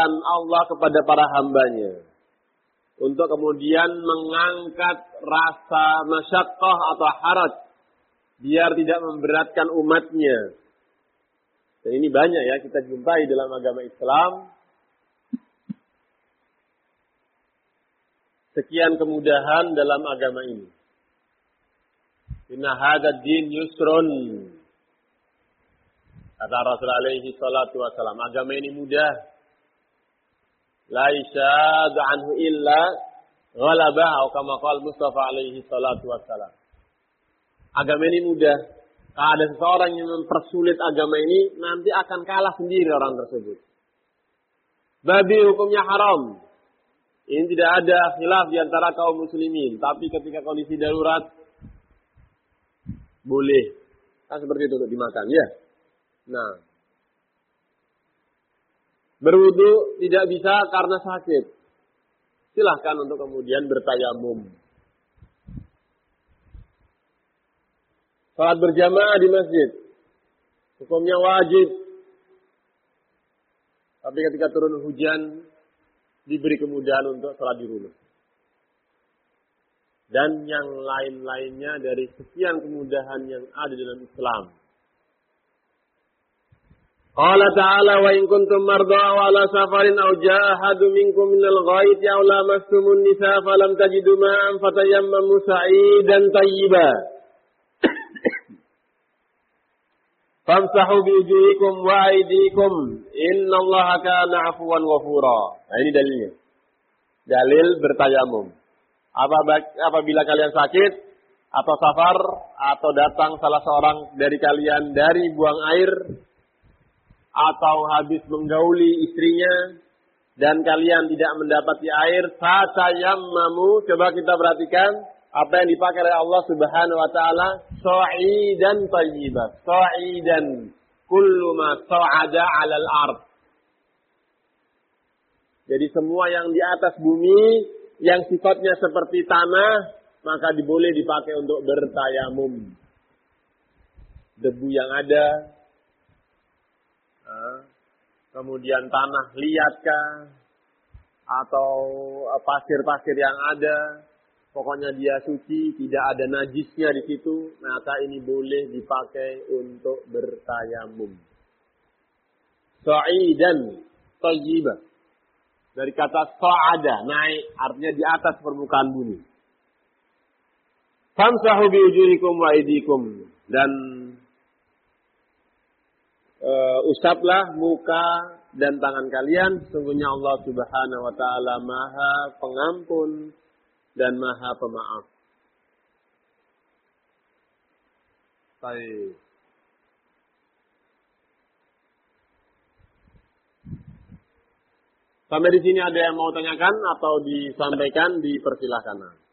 perintahkan Allah kepada para hambanya untuk kemudian mengangkat rasa masyaqqah atau haraj biar tidak memberatkan umatnya. Dan ini banyak ya kita jumpai dalam agama Islam. Sekian kemudahan dalam agama ini. Inna hadzal din yusrun. Kata Rasul alaihi salatu wassalam, agama ini mudah. La yashadu anhu illa ghalabah, atau kama qala Mustafa alaihi salatu wassalam. Agama ini mudah. Kalau ada seseorang yang mempersulit agama ini, nanti akan kalah sendiri orang tersebut. Babi hukumnya haram. Ini tidak ada khilaf di antara kaum muslimin. Tapi ketika kondisi darurat, boleh. Kan seperti itu untuk dimakan, ya. Nah. Berwudu tidak bisa karena sakit. Silahkan untuk kemudian bertayamum. Salat berjamaah di masjid. Hukumnya wajib. Tapi ketika turun hujan, diberi kemudahan untuk salat di rumah. Dan yang lain-lainnya dari sekian kemudahan yang ada dalam Islam. Qala ta'ala wa in kuntum marda wa ala safarin aw jaa ahadun minkum minal ghaiti aw lamastumun nisaa falam tajidu ma'an fatayammamu sa'idan thayyiban. Famsahu bi wujuhikum wa aydikum innallaha kana 'afuwan ghafura. Nah ini dalilnya. Dalil bertayamum. Apabila kalian sakit atau safar atau datang salah seorang dari kalian dari buang air atau habis menggauli istrinya dan kalian tidak mendapati air, fatayammamu, coba kita perhatikan apa yang dipakai oleh Allah Subhanahu wa taala, sa'idan thayyiban. Sa'idan kullu ma sa'ada 'alal ard. Jadi semua yang di atas bumi yang sifatnya seperti tanah, maka boleh dipakai untuk bertayamum. Debu yang ada, kemudian tanah liatkah, atau pasir-pasir yang ada, pokoknya dia suci, tidak ada najisnya di situ, maka ini boleh dipakai untuk bertayamum. Sa'idan thayyiban. Dari kata sa'ada, naik, artinya di atas permukaan bumi. Famsahu bi wujuhikum wa aydikum, dan usaplah muka dan tangan kalian, sungguhnya Allah Subhanahu wa taala Maha Pengampun dan Maha Pemaaf. Baik. Sampai di sini ada yang mau tanyakan atau disampaikan, dipersilahkan.